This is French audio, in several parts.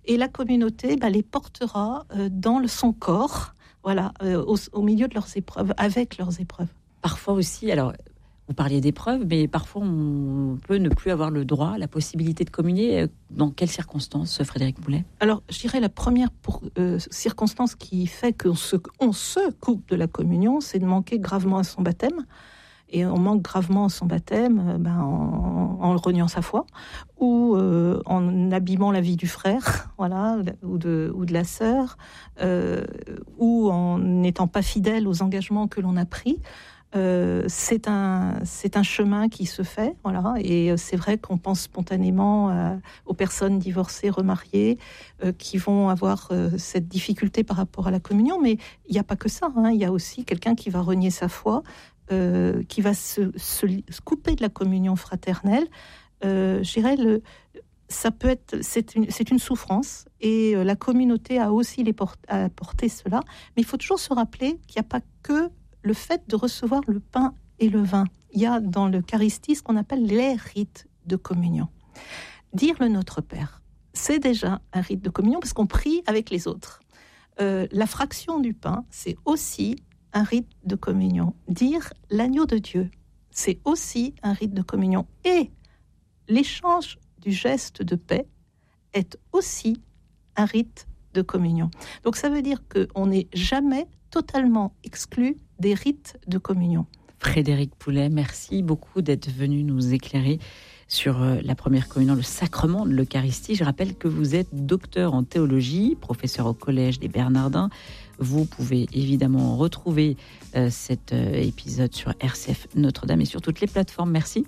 et la communauté les portera dans son corps, voilà, au milieu de leurs épreuves, avec leurs épreuves. Parfois aussi, alors vous parliez d'épreuves, mais parfois on peut ne plus avoir le droit, la possibilité de communier. Dans quelles circonstances, Frédéric Boulet ? Alors, je dirais la première circonstance qui fait qu'on se coupe de la communion, c'est de manquer gravement à son baptême. Et on manque gravement à son baptême en reniant sa foi, ou en abîmant la vie du frère, voilà, ou de la sœur, ou en n'étant pas fidèle aux engagements que l'on a pris. C'est un chemin qui se fait, voilà, et c'est vrai qu'on pense spontanément aux personnes divorcées, remariées, qui vont avoir cette difficulté par rapport à la communion, mais il n'y a pas que ça, il y a aussi quelqu'un qui va renier sa foi, qui va se couper de la communion fraternelle. Je dirais ça peut être, c'est une souffrance, et la communauté a aussi porté cela, mais il faut toujours se rappeler qu'il n'y a pas que le fait de recevoir le pain et le vin. Il y a dans l'Eucharistie ce qu'on appelle les rites de communion. Dire le Notre Père, c'est déjà un rite de communion parce qu'on prie avec les autres. La fraction du pain, c'est aussi un rite de communion. Dire l'agneau de Dieu, c'est aussi un rite de communion. Et l'échange du geste de paix est aussi un rite de communion. Donc ça veut dire qu'on n'est jamais totalement exclu des rites de communion. Frédéric Boulet, merci beaucoup d'être venu nous éclairer sur la première communion, le sacrement de l'Eucharistie. Je rappelle que vous êtes docteur en théologie, professeur au Collège des Bernardins. Vous pouvez évidemment retrouver cet épisode sur RCF Notre-Dame et sur toutes les plateformes. Merci.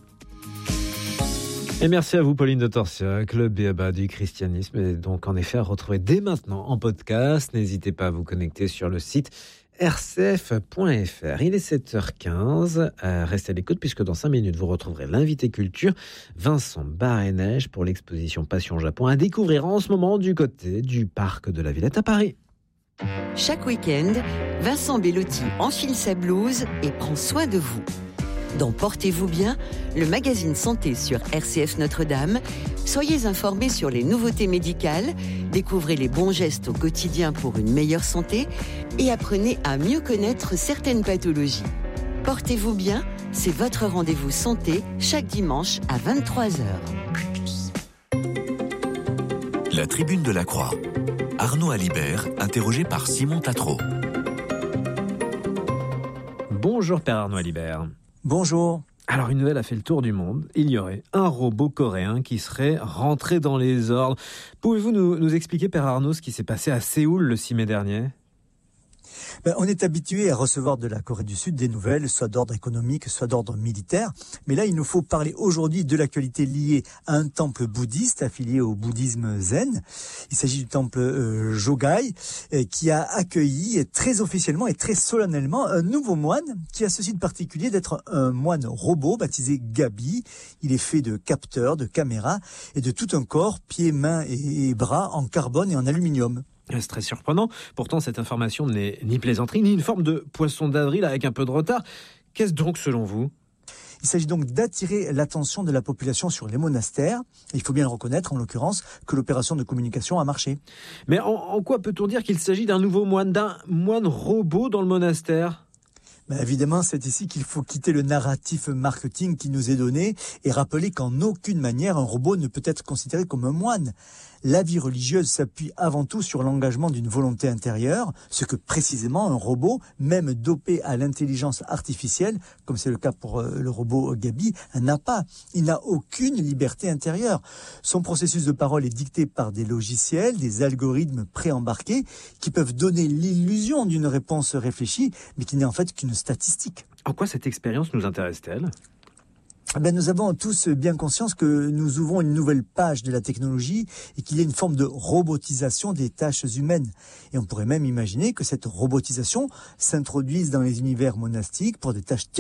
Et merci à vous, Pauline de Torsiac. Le B.A.B.A. du christianisme est donc en effet à retrouver dès maintenant en podcast. N'hésitez pas à vous connecter sur le site rcf.fr. Il est 7h15. Restez à l'écoute puisque dans 5 minutes, vous retrouverez l'invité culture, Vincent Barenèche, pour l'exposition Passion Japon, à découvrir en ce moment du côté du parc de la Villette à Paris. Chaque week-end, Vincent Bellotti enfile sa blouse et prend soin de vous. Dans Portez-vous bien, le magazine santé sur RCF Notre-Dame, soyez informés sur les nouveautés médicales, découvrez les bons gestes au quotidien pour une meilleure santé et apprenez à mieux connaître certaines pathologies. Portez-vous bien, c'est votre rendez-vous santé chaque dimanche à 23h. La Tribune de la Croix. Arnaud Alibert, interrogé par Simon Tatreau. Bonjour Père Arnaud Alibert. Bonjour. Alors une nouvelle a fait le tour du monde. Il y aurait un robot coréen qui serait rentré dans les ordres. Pouvez-vous nous expliquer, Père Arnaud, ce qui s'est passé à Séoul le 6 mai dernier ? On est habitué à recevoir de la Corée du Sud des nouvelles, soit d'ordre économique, soit d'ordre militaire. Mais là, il nous faut parler aujourd'hui de l'actualité liée à un temple bouddhiste affilié au bouddhisme zen. Il s'agit du temple Jogai, qui a accueilli très officiellement et très solennellement un nouveau moine qui a ceci de particulier d'être un moine robot baptisé Gabi. Il est fait de capteurs, de caméras et de tout un corps, pieds, mains et bras en carbone et en aluminium. C'est très surprenant. Pourtant, cette information n'est ni plaisanterie, ni une forme de poisson d'avril avec un peu de retard. Qu'est-ce donc selon vous ? Il s'agit donc d'attirer l'attention de la population sur les monastères. Il faut bien le reconnaître, en l'occurrence, que l'opération de communication a marché. Mais en quoi peut-on dire qu'il s'agit d'un nouveau moine, d'un moine robot dans le monastère ? Évidemment, c'est ici qu'il faut quitter le narratif marketing qui nous est donné et rappeler qu'en aucune manière un robot ne peut être considéré comme un moine. La vie religieuse s'appuie avant tout sur l'engagement d'une volonté intérieure, ce que précisément un robot, même dopé à l'intelligence artificielle, comme c'est le cas pour le robot Gabi, n'a pas. Il n'a aucune liberté intérieure. Son processus de parole est dicté par des logiciels, des algorithmes préembarqués qui peuvent donner l'illusion d'une réponse réfléchie, mais qui n'est en fait qu'une statistique. En quoi cette expérience nous intéresse-t-elle ? Nous avons tous bien conscience que nous ouvrons une nouvelle page de la technologie et qu'il y a une forme de robotisation des tâches humaines. Et on pourrait même imaginer que cette robotisation s'introduise dans les univers monastiques pour des tâches